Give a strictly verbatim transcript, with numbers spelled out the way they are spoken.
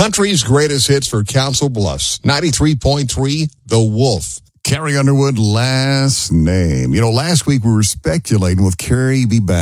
Country's greatest hits for Council Bluffs. ninety-three point three, The Wolf. Carrie Underwood, last name. You know, last week we were speculating, will Carrie be back?